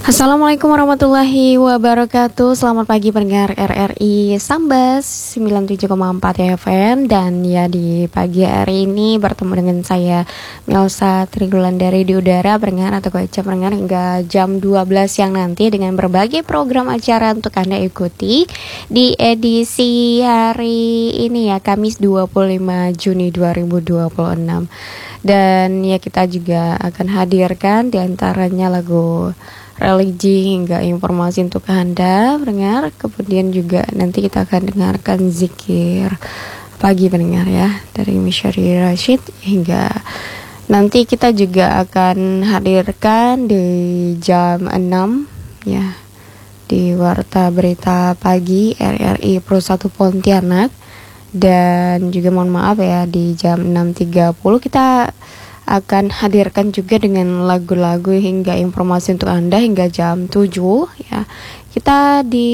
Assalamualaikum warahmatullahi wabarakatuh. Selamat pagi pendengar RRI Sambas 97,4 FM. Dan ya, di pagi hari ini bertemu dengan saya Melsa Trigulandari di udara pendengar atau pendengar hingga jam 12 siang nanti dengan berbagai program acara untuk Anda ikuti di edisi hari ini ya, Kamis 25 Juni 2026. Dan ya, kita juga akan hadirkan diantaranya lagu religi hingga informasi untuk Anda pendengar. Kemudian juga nanti kita akan dengarkan zikir pagi pendengar ya, dari Misyari Rashid. Hingga nanti kita juga akan hadirkan di jam 6 ya, di Warta Berita Pagi RRI Pro 1 Pontianak. Dan juga mohon maaf ya, di jam 6.30 kita akan hadirkan juga dengan lagu-lagu hingga informasi untuk Anda hingga jam 7 ya. Kita di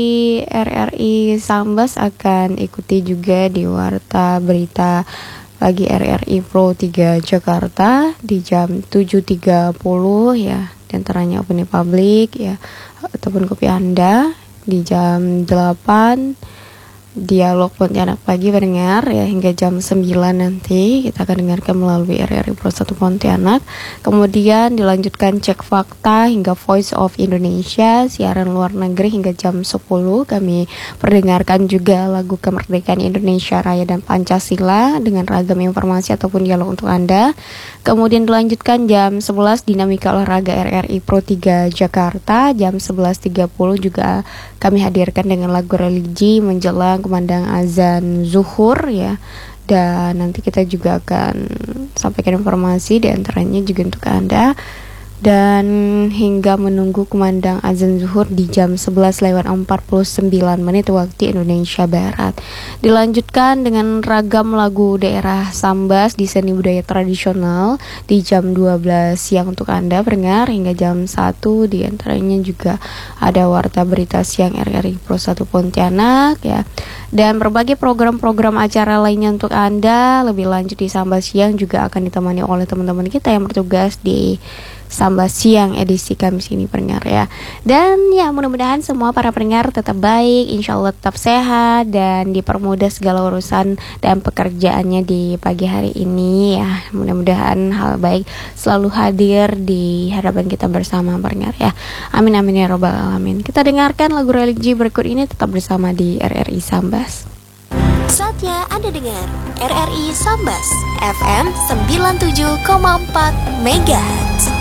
RRI Sambas akan ikuti juga di Warta Berita Pagi RRI Pro 3 Jakarta di jam 7.30 ya. Di antaranya opini publik ya, ataupun kopi Anda. Di jam 8 Dialog Pontianak Pagi pendengar ya, hingga jam 9 nanti kita akan dengarkan melalui RRI Pro 1 Pontianak. Kemudian dilanjutkan Cek Fakta hingga Voice of Indonesia, siaran luar negeri hingga jam 10. Kami perdengarkan juga lagu kemerdekaan Indonesia Raya dan Pancasila dengan ragam informasi ataupun dialog untuk Anda. Kemudian dilanjutkan jam 11 Dinamika Olahraga RRI Pro 3 Jakarta. Jam 11.30 juga kami hadirkan dengan lagu religi menjelang kumandang azan zuhur ya. Dan nanti kita juga akan sampaikan informasi diantaranya juga untuk Anda. Dan hingga menunggu kumandang azan zuhur di jam 11:49 waktu Indonesia Barat. Dilanjutkan dengan ragam lagu daerah Sambas di seni budaya tradisional di jam 12 siang untuk Anda pendengar hingga jam 1. Di antaranya juga ada Warta Berita Siang RRI Pro 1 Pontianak ya. Dan berbagai program-program acara lainnya untuk Anda. Lebih lanjut di Sambas Siang juga akan ditemani oleh teman-teman kita yang bertugas di Sambas Siang edisi Kamis ini pendengar ya. Dan ya, mudah-mudahan semua para pendengar tetap baik, insya Allah tetap sehat, dan dipermudah segala urusan dan pekerjaannya di pagi hari ini ya. Mudah-mudahan hal baik selalu hadir di hadapan kita bersama pendengar ya. Amin amin ya robbal alamin. Kita dengarkan lagu religi berikut ini, tetap bersama di RRI Sambas. Saatnya Anda dengar RRI Sambas FM 97,4 MHz.